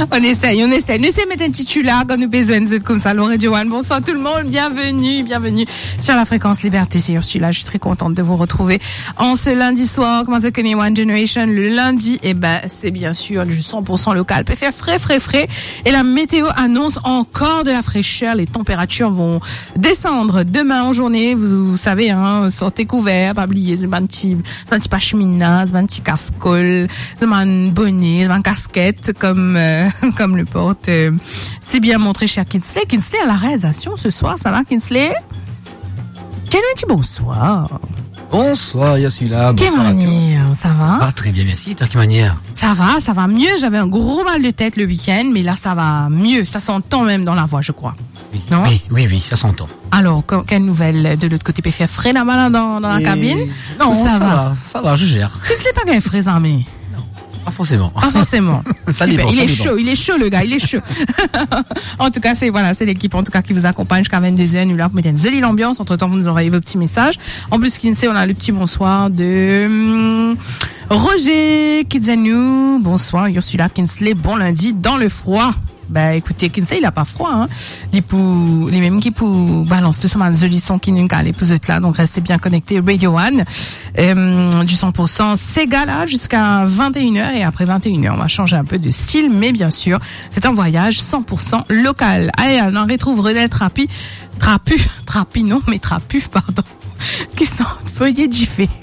On essaye. Nous essayons de mettre un titulaire quand nous besoin de comme ça. Radio One. Bonsoir tout le monde. Bienvenue sur la fréquence Liberté. C'est Ursula. Je suis très contente de vous retrouver en ce lundi soir. Comment ça connaît One Generation le lundi? C'est bien sûr du 100% local. Peut faire frais. Et la météo annonce encore de la fraîcheur. Les températures vont descendre demain en journée. Vous savez, sortez couvert, pas oublier, c'est un petit pashmina, c'est un petit cascol, c'est un bonnet, c'est un casquette, comme le porte, c'est bien montré chez Kinsley. Kinsley à la réalisation ce soir, ça va Kinsley? Quel est bonsoir? Bonsoir, il y a celui-là. Quelle manière, ça va? Ah, très bien, merci. Toi, quelle manière? Ça va mieux. J'avais un gros mal de tête le week-end, mais là, ça va mieux. Ça s'entend même dans la voix, je crois. Non? Oui, ça s'entend. Alors, quelle nouvelle de l'autre côté? Peut faire frais là-bas dans la cabine? Non, ça va, je gère. Kinsley pas qu'un frais, mais. Pas forcément. Ça dépend, il est chaud le gars, il est chaud. En tout cas, c'est l'équipe en tout cas qui vous accompagne jusqu'à 22h. Nous là pour mettre une jolie ambiance. Entre-temps, vous nous envoyez vos petits messages. En plus, Kinsey, on a le petit bonsoir de Roger Kidzanou. Bonsoir, Ursula Kinsley. Bon lundi dans le froid. Écoutez, Kinsey, il a pas froid, les mêmes qui pour balance tout ça, un joli son qui nous calé pour êtes là, donc restez bien connectés, Radio One, du 100%, Sega là, jusqu'à 21h, et après 21h, on va changer un peu de style, mais bien sûr, c'est un voyage 100% local. Allez, on en retrouve René Trapu, pardon, qui sont feuillés de jiffé.